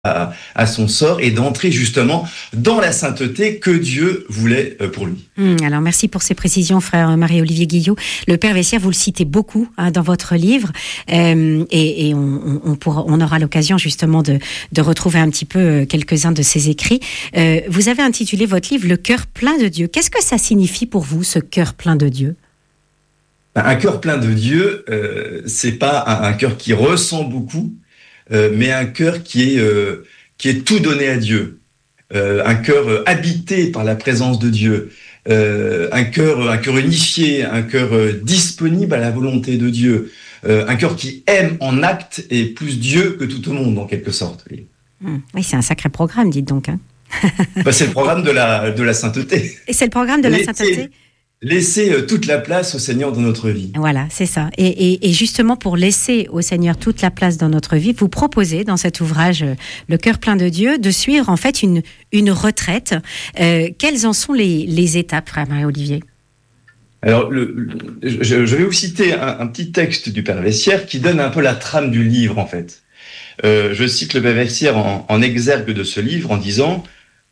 à son sort et d'entrer justement dans la sainteté que Dieu voulait pour lui. Alors merci pour ces précisions, frère Marie-Olivier Guillot. Le Père Vessière, vous le citez beaucoup dans votre livre, et on aura l'occasion justement de retrouver un petit peu quelques-uns de ses écrits. Vous avez intitulé votre livre « Le cœur plein de Dieu ». Qu'est-ce que ça signifie pour vous, ce cœur plein de Dieu ? Un cœur plein de Dieu, c'est pas un cœur qui ressent beaucoup, mais un cœur qui est tout donné à Dieu, un cœur habité par la présence de Dieu, un cœur unifié, un cœur disponible à la volonté de Dieu, un cœur qui aime en acte et plus Dieu que tout au monde en quelque sorte. Oui, c'est un sacré programme, dites donc. C'est le programme de la sainteté. Et c'est le programme de la sainteté. Laisser toute la place au Seigneur dans notre vie. Voilà, c'est ça. Et justement, pour laisser au Seigneur toute la place dans notre vie, vous proposez dans cet ouvrage Le cœur plein de Dieu de suivre en fait une retraite. Quelles en sont les étapes, frère Marie-Olivier ? Alors, je vais vous citer un petit texte du Père Vessière qui donne un peu la trame du livre en fait. Je cite le Père Vessière en exergue de ce livre en disant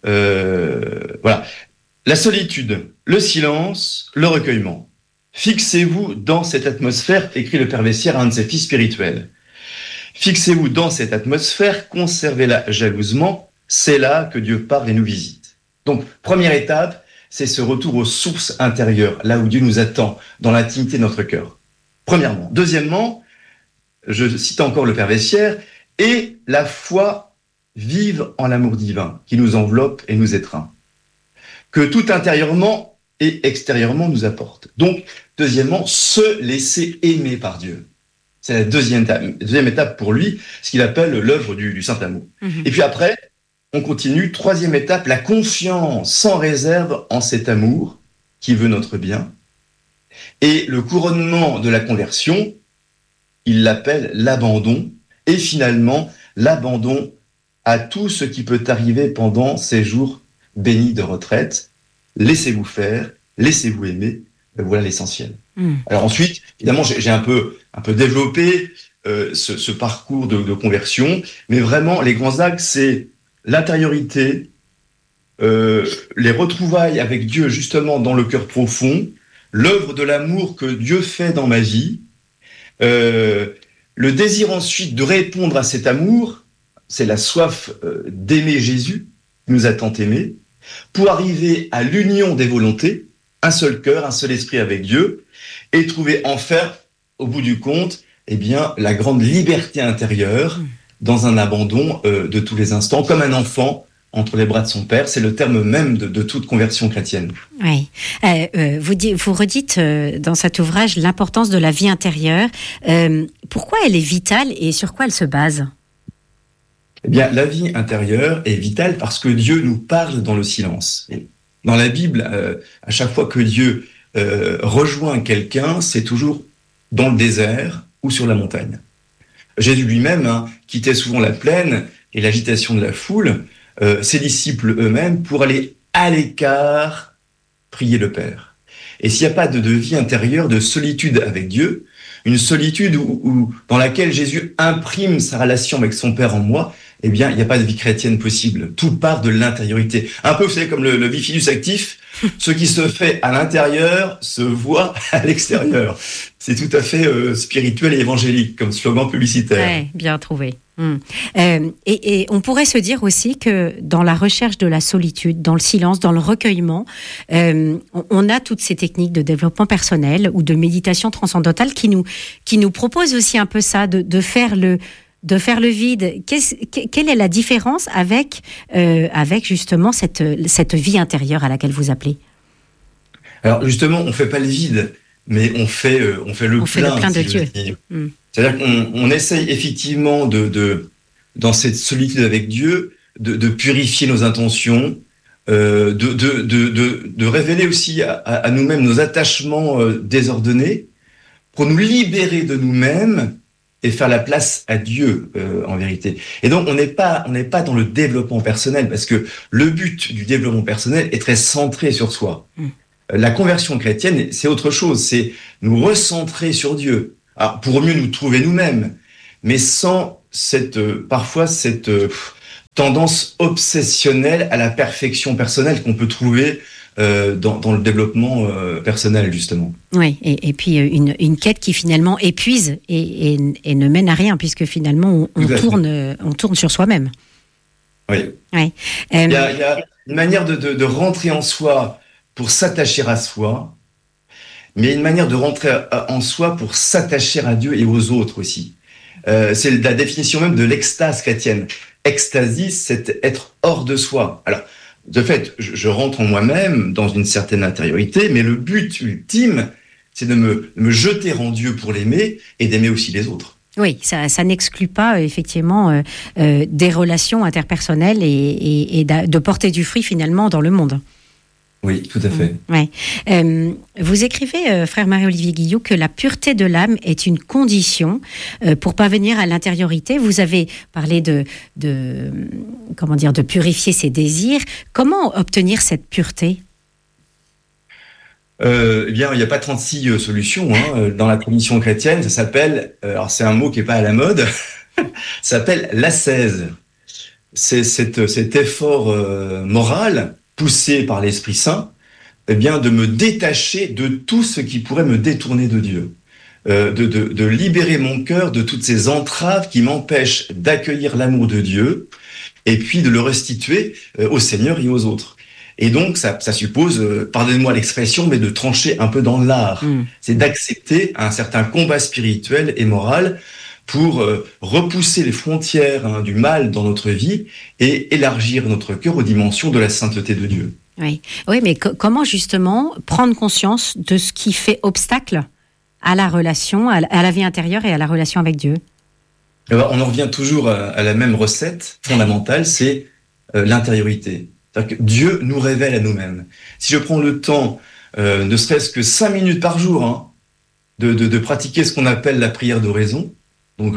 voilà. La solitude, le silence, le recueillement. Fixez-vous dans cette atmosphère, écrit le Père Vessière à un de ses fils spirituels. Fixez-vous dans cette atmosphère, conservez-la jalousement, c'est là que Dieu parle et nous visite. Donc, première étape, c'est ce retour aux sources intérieures, là où Dieu nous attend, dans l'intimité de notre cœur. Premièrement. Deuxièmement, je cite encore le Père Vessière, et la foi vive en l'amour divin, qui nous enveloppe et nous étreint, que tout intérieurement et extérieurement nous apporte. Donc, deuxièmement, se laisser aimer par Dieu. C'est la deuxième étape pour lui, ce qu'il appelle l'œuvre du Saint-Amour. Et puis après, on continue, troisième étape, la confiance sans réserve en cet amour qui veut notre bien. Et le couronnement de la conversion, il l'appelle l'abandon, et finalement, l'abandon à tout ce qui peut arriver pendant ces jours béni de retraite, laissez-vous faire, laissez-vous aimer, voilà l'essentiel. Alors ensuite, évidemment, j'ai un peu développé ce parcours de conversion, mais vraiment, les grands axes, c'est l'intériorité, les retrouvailles avec Dieu, justement, dans le cœur profond, l'œuvre de l'amour que Dieu fait dans ma vie, le désir ensuite de répondre à cet amour, c'est la soif d'aimer Jésus, qui nous a tant aimés, pour arriver à l'union des volontés, un seul cœur, un seul esprit avec Dieu, et trouver enfin, au bout du compte, la grande liberté intérieure dans un abandon de tous les instants, comme un enfant entre les bras de son père. C'est le terme même de toute conversion chrétienne. Oui. Vous redites dans cet ouvrage l'importance de la vie intérieure. Pourquoi elle est vitale et sur quoi elle se base ? La vie intérieure est vitale parce que Dieu nous parle dans le silence. Dans la Bible, à chaque fois que Dieu rejoint quelqu'un, c'est toujours dans le désert ou sur la montagne. Jésus lui-même quittait souvent la plaine et l'agitation de la foule, ses disciples eux-mêmes, pour aller à l'écart prier le Père. Et s'il n'y a pas de vie intérieure, de solitude avec Dieu, une solitude dans laquelle Jésus imprime sa relation avec son Père en moi, il n'y a pas de vie chrétienne possible. Tout part de l'intériorité. Un peu, vous savez, comme le bifidus actif, ce qui se fait à l'intérieur se voit à l'extérieur. C'est tout à fait spirituel et évangélique, comme slogan publicitaire. Ouais, bien trouvé. Et on pourrait se dire aussi que dans la recherche de la solitude, dans le silence, dans le recueillement, on a toutes ces techniques de développement personnel ou de méditation transcendantale qui nous proposent aussi un peu ça, de faire le vide. Quelle est la différence avec justement cette vie intérieure à laquelle vous appelez ? Alors justement, on fait pas le vide, mais on fait le plein de Dieu. C'est-à-dire qu'on essaye effectivement dans cette solitude avec Dieu, de purifier nos intentions, de révéler aussi à nous-mêmes nos attachements désordonnés, pour nous libérer de nous-mêmes et faire la place à Dieu, en vérité. Et donc, on n'est pas dans le développement personnel, parce que le but du développement personnel est très centré sur soi. La conversion chrétienne, c'est autre chose, c'est nous recentrer sur Dieu. Alors, pour mieux nous trouver nous-mêmes, mais sans parfois cette tendance obsessionnelle à la perfection personnelle qu'on peut trouver dans le développement personnel, justement. Oui, et puis une quête qui finalement épuise et ne mène à rien, puisque finalement on tourne sur soi-même. Oui. Ouais. Il y a une manière de rentrer en soi pour s'attacher à soi, mais une manière de rentrer en soi pour s'attacher à Dieu et aux autres aussi. C'est la définition même de l'extase chrétienne. Extasie, c'est être hors de soi. Alors, de fait, je rentre en moi-même dans une certaine intériorité, mais le but ultime, c'est de me jeter en Dieu pour l'aimer et d'aimer aussi les autres. Oui, ça n'exclut pas effectivement des relations interpersonnelles et de porter du fruit finalement dans le monde. Oui, tout à fait. Ouais. Vous écrivez, frère Marie-Olivier Guillot, que la pureté de l'âme est une condition pour parvenir à l'intériorité. Vous avez parlé de purifier ses désirs. Comment obtenir cette pureté ? Eh bien, il n'y a pas 36 solutions. Dans la tradition chrétienne, ça s'appelle, alors c'est un mot qui n'est pas à la mode, ça s'appelle l'ascèse. C'est cet effort moral poussé par l'Esprit Saint, eh bien, de me détacher de tout ce qui pourrait me détourner de Dieu, de libérer mon cœur de toutes ces entraves qui m'empêchent d'accueillir l'amour de Dieu, et puis de le restituer au Seigneur et aux autres. Et donc, ça suppose, pardonnez-moi l'expression, mais de trancher un peu dans l'art. C'est d'accepter un certain combat spirituel et moral pour repousser les frontières du mal dans notre vie et élargir notre cœur aux dimensions de la sainteté de Dieu. Oui, mais comment justement prendre conscience de ce qui fait obstacle à la relation, à la vie intérieure et à la relation avec Dieu ? Alors, on en revient toujours à la même recette fondamentale, c'est l'intériorité. C'est-à-dire que Dieu nous révèle à nous-mêmes. Si je prends le temps, ne serait-ce que 5 minutes par jour, de pratiquer ce qu'on appelle la prière d'oraison, donc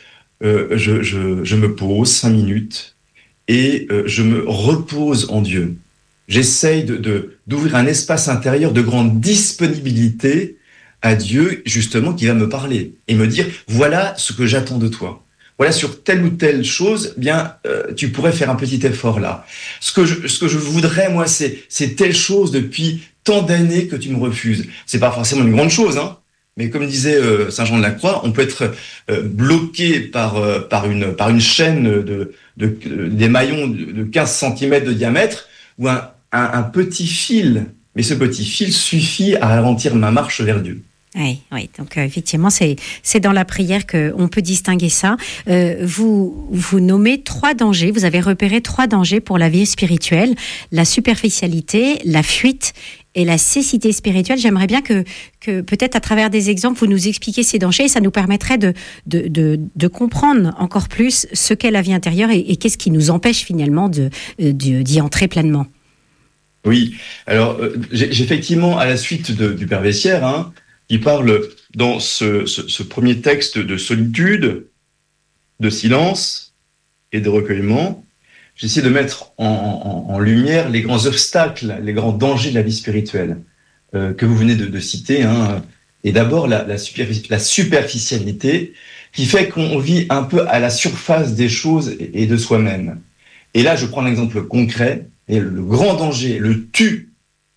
je me pose 5 minutes et je me repose en Dieu. J'essaye d'ouvrir un espace intérieur de grande disponibilité à Dieu, justement, qui va me parler et me dire, voilà ce que j'attends de toi. Voilà, sur telle ou telle chose, tu pourrais faire un petit effort là. Ce que je voudrais, moi, c'est telle chose depuis tant d'années que tu me refuses. C'est pas forcément une grande chose, mais comme disait Saint Jean de la Croix, on peut être bloqué par une chaîne des maillons de 15 cm de diamètre ou un petit fil. Mais ce petit fil suffit à ralentir ma marche vers Dieu. Oui. Donc effectivement, c'est dans la prière qu'on peut distinguer ça. Vous nommez 3 dangers, vous avez repéré 3 dangers pour la vie spirituelle, la superficialité, la fuite et la cécité spirituelle. J'aimerais bien que peut-être à travers des exemples, vous nous expliquiez ces dangers, et ça nous permettrait de comprendre encore plus ce qu'est la vie intérieure et qu'est-ce qui nous empêche finalement d'y entrer pleinement. Oui, alors j'ai effectivement, à la suite du Père Vessière, qui parle dans ce premier texte de solitude, de silence et de recueillement, j'essaie de mettre en lumière les grands obstacles, les grands dangers de la vie spirituelle que vous venez de citer. Et d'abord, la superficialité qui fait qu'on vit un peu à la surface des choses et de soi-même. Et là, je prends un exemple concret, et le grand danger, le tu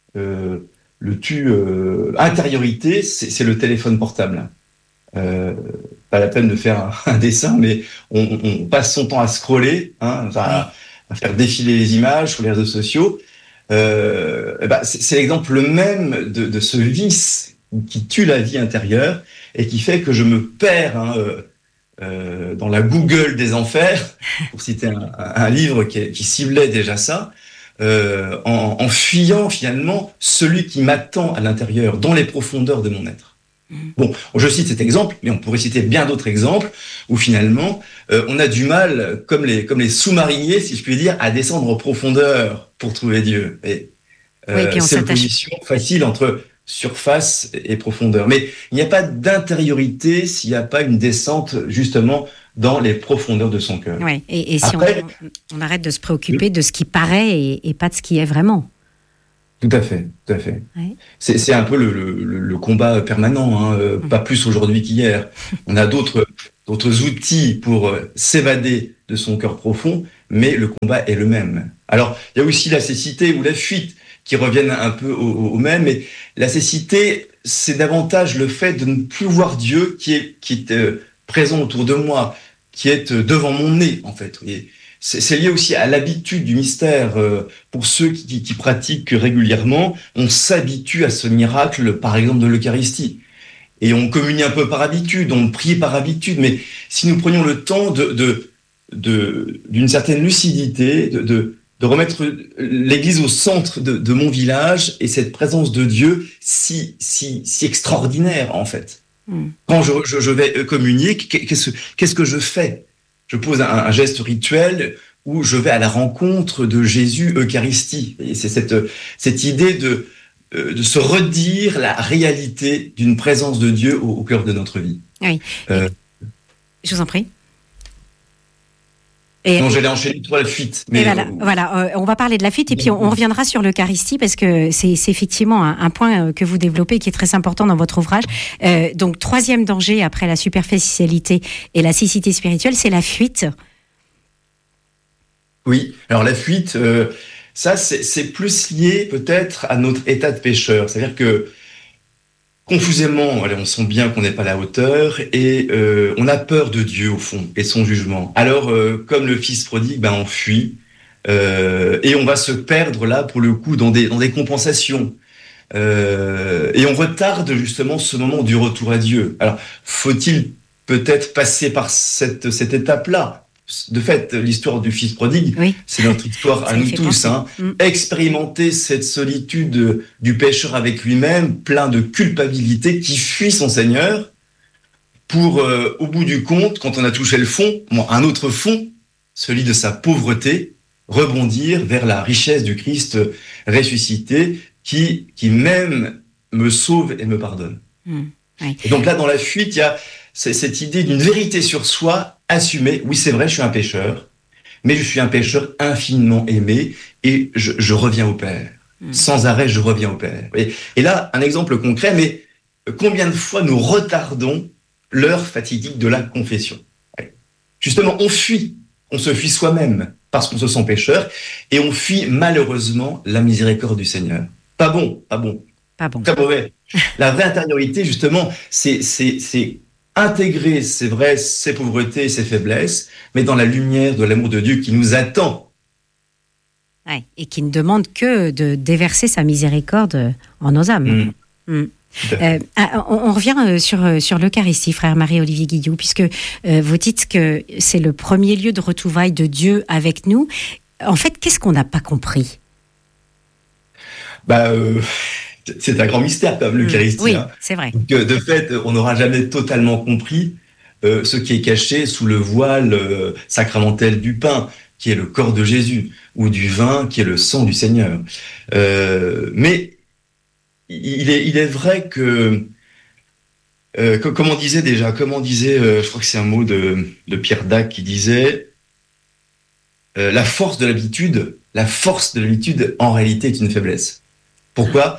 intériorité, c'est le téléphone portable. Pas la peine de faire un dessin, mais on passe son temps à scroller, à faire défiler les images sur les réseaux sociaux. C'est l'exemple même de ce vice qui tue la vie intérieure et qui fait que je me perds dans la Google des enfers, pour citer un livre qui ciblait déjà ça. En fuyant finalement celui qui m'attend à l'intérieur, dans les profondeurs de mon être. Bon, je cite cet exemple, mais on pourrait citer bien d'autres exemples où finalement on a du mal, comme les sous-mariniers, si je puis dire, à descendre en profondeur pour trouver Dieu. Et c'est l'opposition facile entre surface et profondeur. Mais il n'y a pas d'intériorité s'il n'y a pas une descente justement dans les profondeurs de son cœur. Oui, et si après, on arrête de se préoccuper de ce qui paraît et pas de ce qui est vraiment. Tout à fait. Ouais. C'est un peu le combat permanent, pas plus aujourd'hui qu'hier. On a d'autres outils pour s'évader de son cœur profond, mais le combat est le même. Alors, il y a aussi la cécité ou la fuite qui reviennent un peu au même, mais la cécité, c'est davantage le fait de ne plus voir Dieu qui est présent autour de moi, qui est devant mon nez, en fait. Et c'est lié aussi à l'habitude du mystère. Pour ceux qui pratiquent régulièrement, on s'habitue à ce miracle, par exemple, de l'Eucharistie. Et on communie un peu par habitude, on prie par habitude, mais si nous prenions le temps d'une certaine lucidité, de remettre l'Église au centre de mon village et cette présence de Dieu si extraordinaire, en fait. Quand je vais communier, qu'est-ce que je fais? Je pose un geste rituel où je vais à la rencontre de Jésus Eucharistie. Et c'est cette idée de se redire la réalité d'une présence de Dieu au cœur de notre vie. Oui. Je vous en prie. Non, j'allais enchaîner sur la fuite. Mais voilà, on va parler de la fuite et puis on reviendra sur l'Eucharistie parce que c'est effectivement un point que vous développez qui est très important dans votre ouvrage. Donc, troisième danger après la superficialité et la cécité spirituelle, c'est la fuite. Oui, alors la fuite, ça c'est plus lié peut-être à notre état de pécheur. C'est-à-dire que confusément, on sent bien qu'on n'est pas à la hauteur et on a peur de Dieu au fond et de son jugement. Alors, comme le fils prodigue, on fuit et on va se perdre là pour le coup dans des compensations. Et on retarde justement ce moment du retour à Dieu. Alors, faut-il peut-être passer par cette étape-là? De fait, l'histoire du fils prodigue, oui, c'est notre histoire à nous tous. Expérimenter cette solitude du pécheur avec lui-même, plein de culpabilité, qui fuit son Seigneur, pour, au bout du compte, quand on a touché le fond, un autre fond, celui de sa pauvreté, rebondir vers la richesse du Christ ressuscité, qui même me sauve et me pardonne. Oui. Et donc là, dans la fuite, il y a cette idée d'une vérité sur soi, assumée. Oui, c'est vrai, je suis un pécheur, mais je suis un pécheur infiniment aimé et je reviens au Père. Sans arrêt, je reviens au Père. Et là, un exemple concret, mais combien de fois nous retardons l'heure fatidique de la confession? Justement, on se fuit soi-même parce qu'on se sent pécheur et on fuit malheureusement la miséricorde du Seigneur. Pas bon. Très mauvais. La vraie intériorité, justement, c'est intégrer, c'est vrai, ses pauvretés, ses faiblesses, mais dans la lumière de l'amour de Dieu qui nous attend. Ouais, et qui ne demande que de déverser sa miséricorde en nos âmes. On revient sur l'Eucharistie, frère Marie-Olivier Guillou, puisque vous dites que c'est le premier lieu de retrouvailles de Dieu avec nous. En fait, qu'est-ce qu'on n'a pas compris? C'est un grand mystère, comme l'Eucharistie. Oui, c'est vrai. De fait, on n'aura jamais totalement compris ce qui est caché sous le voile sacramentel du pain, qui est le corps de Jésus, ou du vin, qui est le sang du Seigneur. Mais il est vrai que, comme on disait, je crois que c'est un mot de Pierre Dac qui disait, la force de l'habitude, en réalité, est une faiblesse. Pourquoi ?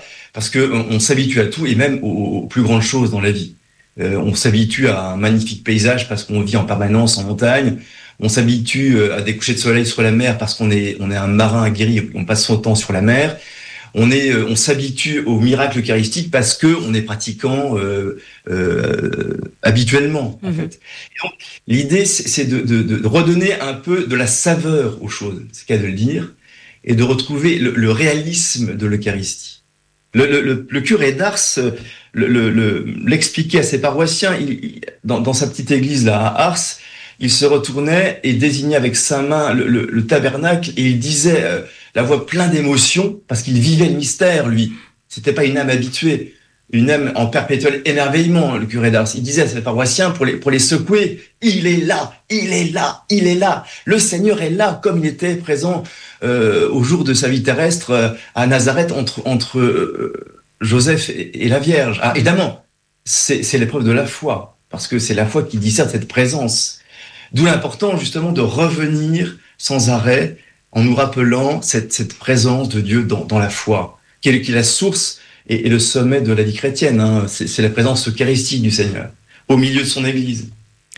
Parce qu'on s'habitue à tout, et même aux plus grandes choses dans la vie. On s'habitue à un magnifique paysage parce qu'on vit en permanence en montagne. On s'habitue à des couchers de soleil sur la mer parce qu'on est un marin aguerri, on passe son temps sur la mer. On s'habitue au miracle eucharistique parce qu'on est pratiquant habituellement, en fait. Et donc, l'idée, c'est de redonner un peu de la saveur aux choses, c'est le cas de le dire, et de retrouver le réalisme de l'Eucharistie. Le curé d'Ars l'expliquait à ses paroissiens. Dans sa petite église là à Ars, il se retournait et désignait avec sa main le tabernacle et il disait la voix pleine d'émotion parce qu'il vivait le mystère, lui. C'était pas une âme habituée, une âme en perpétuel émerveillement, le curé d'Ars. Il disait à ses paroissiens pour les secouer, il est là. Le Seigneur est là comme il était présent au jour de sa vie terrestre à Nazareth entre Joseph et la Vierge. Ah, évidemment, c'est l'épreuve de la foi, parce que c'est la foi qui discerne cette présence. D'où l'importance justement de revenir sans arrêt en nous rappelant cette présence de Dieu dans la foi, qui est la source et le sommet de la vie chrétienne. C'est la présence eucharistique du Seigneur au milieu de son Église.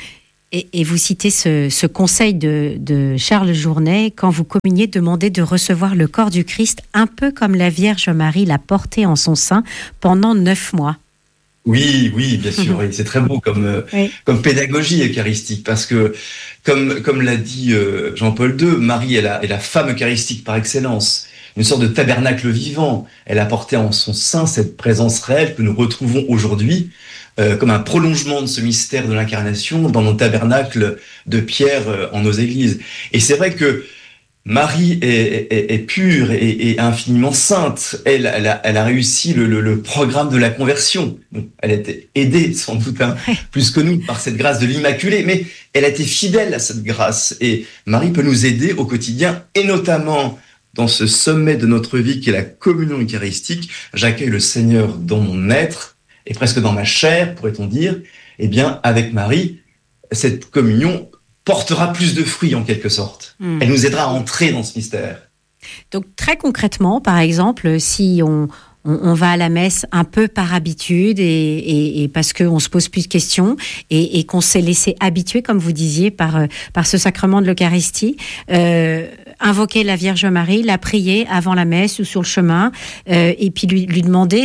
Et vous citez ce conseil de Charles Journet, quand vous communiez, demandez de recevoir le corps du Christ un peu comme la Vierge Marie l'a porté en son sein pendant 9 mois. Oui, bien sûr, oui, c'est très beau comme pédagogie eucharistique, parce que, comme l'a dit Jean-Paul II, Marie est la femme eucharistique par excellence, une sorte de tabernacle vivant. Elle a porté en son sein cette présence réelle que nous retrouvons aujourd'hui, comme un prolongement de ce mystère de l'incarnation dans nos tabernacles de pierre en nos églises. Et c'est vrai que Marie est pure et infiniment sainte. Elle a réussi le programme de la conversion. Bon, elle a été aidée sans doute plus que nous par cette grâce de l'Immaculée, mais elle a été fidèle à cette grâce. Et Marie peut nous aider au quotidien, et notamment dans ce sommet de notre vie qui est la communion eucharistique. J'accueille le Seigneur dans mon être, et presque dans ma chair, pourrait-on dire. Eh bien, avec Marie, cette communion portera plus de fruits en quelque sorte. Elle nous aidera à entrer dans ce mystère. Donc très concrètement, par exemple, si on va à la messe un peu par habitude et parce qu'on se pose plus de questions et qu'on s'est laissé habituer, comme vous disiez, par ce sacrement de l'Eucharistie, invoquer la Vierge Marie, la prier avant la messe ou sur le chemin, et puis lui demander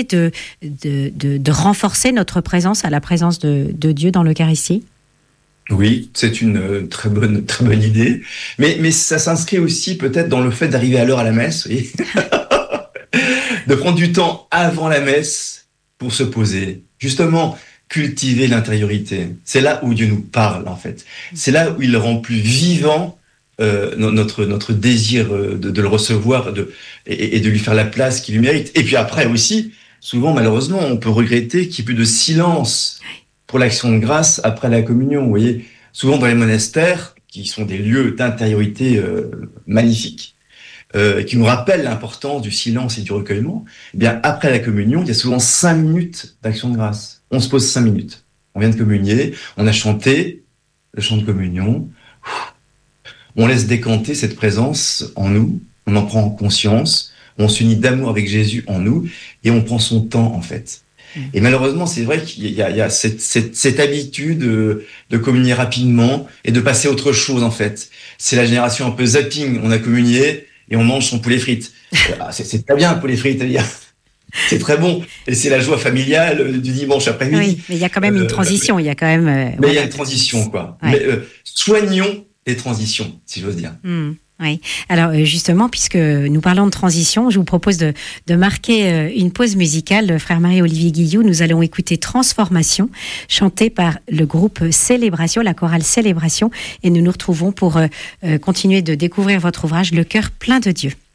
de renforcer notre présence à la présence de Dieu dans l'Eucharistie. Oui, c'est une très bonne idée. Mais ça s'inscrit aussi peut-être dans le fait d'arriver à l'heure à la messe, oui. De prendre du temps avant la messe pour se poser. Justement, cultiver l'intériorité. C'est là où Dieu nous parle, en fait. C'est là où il rend plus vivant notre désir de le recevoir et de lui faire la place qu'il lui mérite. Et puis après aussi, souvent, malheureusement, on peut regretter qu'il n'y ait plus de silence pour l'action de grâce après la communion. Vous voyez, souvent dans les monastères, qui sont des lieux d'intériorité magnifiques, qui nous rappellent l'importance du silence et du recueillement, eh bien, après la communion, il y a souvent 5 minutes d'action de grâce. On se pose 5 minutes. On vient de communier, on a chanté le chant de communion, on laisse décanter cette présence en nous, on en prend conscience, on s'unit d'amour avec Jésus en nous, et on prend son temps, en fait. Et malheureusement, c'est vrai qu'il y a cette habitude de communier rapidement et de passer à autre chose, en fait. C'est la génération un peu zapping. On a communié et on mange son poulet frites. C'est très bien, le poulet frites, c'est très bon. Et c'est la joie familiale du dimanche après-midi. Oui, mais il y a quand même une transition. Il y a quand même. Mais il y a une transition, quoi. Ouais. Mais soignons les transitions, si j'ose dire. Oui. Alors justement, puisque nous parlons de transition, je vous propose de marquer une pause musicale. Frère Marie-Olivier Guillou, nous allons écouter Transformation, chantée par le groupe Célébration, la chorale Célébration, et nous nous retrouvons pour continuer de découvrir votre ouvrage, Le cœur plein de Dieu.